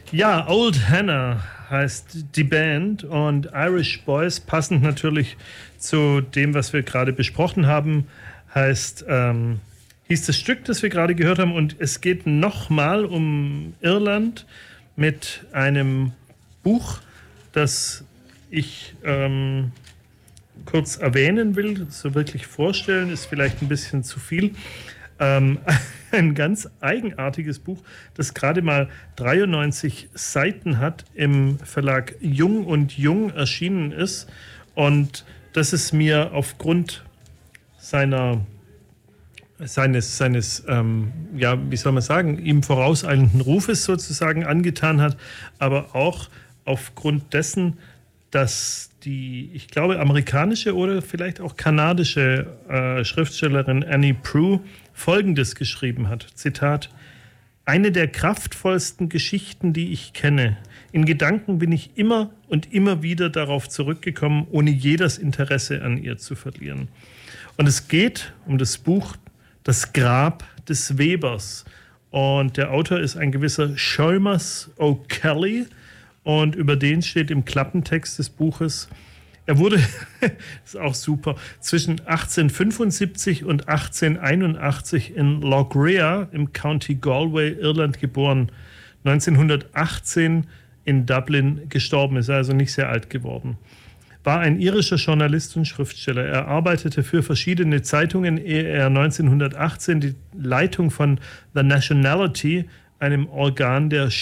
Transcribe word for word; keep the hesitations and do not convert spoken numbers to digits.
Ja, Old Hannah heißt die Band und Irish Boys, passend natürlich zu dem, was wir gerade besprochen haben, heißt, ähm, hieß das Stück, das wir gerade gehört haben. Und es geht nochmal um Irland mit einem Buch, das ich ähm, kurz erwähnen will. So wirklich vorstellen ist vielleicht ein bisschen zu viel. Ähm, ein ganz eigenartiges Buch, das gerade mal dreiundneunzig Seiten hat, im Verlag Jung und Jung erschienen ist und das es mir aufgrund seiner seines, seines ähm, ja, wie soll man sagen, ihm vorauseilenden Rufes sozusagen angetan hat, aber auch aufgrund dessen, dass die, ich glaube, amerikanische oder vielleicht auch kanadische äh, Schriftstellerin Annie Proulx Folgendes geschrieben hat, Zitat: Eine der kraftvollsten Geschichten, die ich kenne. In Gedanken bin ich immer und immer wieder darauf zurückgekommen, ohne je das Interesse an ihr zu verlieren. Und es geht um das Buch Das Grab des Webers. Und der Autor ist ein gewisser Seamus O'Kelly. Und über den steht im Klappentext des Buches: Er wurde, das ist auch super, zwischen achtzehnhundertfünfundsiebzig und achtzehnhunderteinundachtzig in Lochrea im County Galway, Irland geboren. neunzehnhundertachtzehn in Dublin gestorben, ist also nicht sehr alt geworden. War ein irischer Journalist und Schriftsteller. Er arbeitete für verschiedene Zeitungen, ehe er neunzehnhundertachtzehn die Leitung von The Nationality, einem Organ der